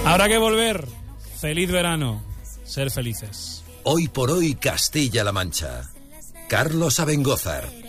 Habrá que volver. Feliz verano. Ser felices. Hoy por hoy Castilla-La Mancha. Carlos Abengózar.